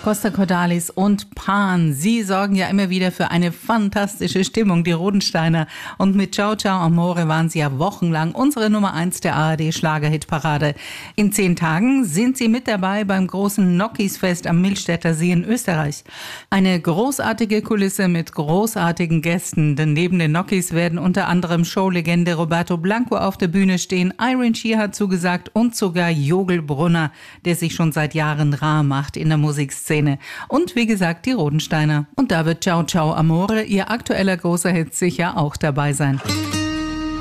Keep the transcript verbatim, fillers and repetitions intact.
Costa Cordalis und Pan, sie sorgen ja immer wieder für eine fantastische Stimmung, die Rodensteiner. Und mit Ciao Ciao Amore waren sie ja wochenlang unsere Nummer eins der A R D-Schlagerhitparade. In zehn Tagen sind sie mit dabei beim großen Nokisfest am Millstätter See in Österreich. Eine großartige Kulisse mit großartigen Gästen, denn neben den Nokis werden unter anderem Showlegende Roberto Blanco auf der Bühne stehen, Irene Shear hat zugesagt und sogar Jogel Brunner, der sich schon seit Jahren rar macht in der Musikszene. Und wie gesagt, die Rodensteiner. Und da wird Ciao Ciao Amore, ihr aktueller großer Hit, sicher auch dabei sein.